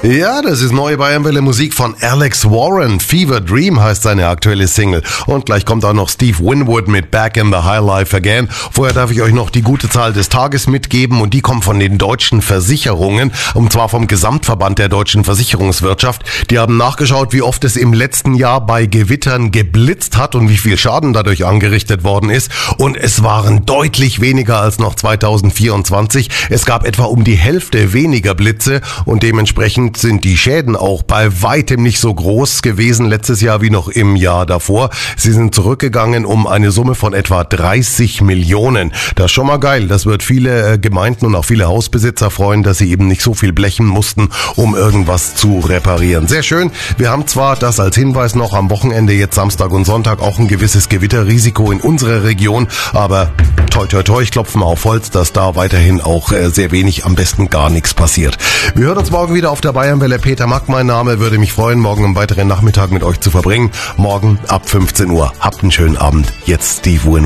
Ja, das ist neue Bayernwelle Musik von Alex Warren. Fever Dream heißt seine aktuelle Single. Und gleich kommt auch noch Steve Winwood mit Back in the High Life Again. Vorher darf ich euch noch die gute Zahl des Tages mitgeben und die kommt von den deutschen Versicherungen, und zwar vom Gesamtverband der deutschen Versicherungswirtschaft. Die haben nachgeschaut, wie oft es im letzten Jahr bei Gewittern geblitzt hat und wie viel Schaden dadurch angerichtet worden ist. Und es waren deutlich weniger als noch 2024. Es gab etwa um die Hälfte weniger Blitze und dementsprechend sind die Schäden auch bei weitem nicht so groß gewesen letztes Jahr wie noch im Jahr davor. Sie sind zurückgegangen um eine Summe von etwa 30 Millionen. Das ist schon mal geil. Das wird viele Gemeinden und auch viele Hausbesitzer freuen, dass sie eben nicht so viel blechen mussten, um irgendwas zu reparieren. Sehr schön. Wir haben zwar das als Hinweis noch am Wochenende, jetzt Samstag und Sonntag, auch ein gewisses Gewitterrisiko in unserer Region, aber toi toi toi, ich klopfe mal auf Holz, dass da weiterhin auch sehr wenig, am besten gar nichts passiert. Wir hören uns morgen wieder auf der Bayernwelle. Peter Mack, mein Name, würde mich freuen, morgen einen weiteren Nachmittag mit euch zu verbringen. Morgen ab 15 Uhr. Habt einen schönen Abend. Jetzt Steve Winwood.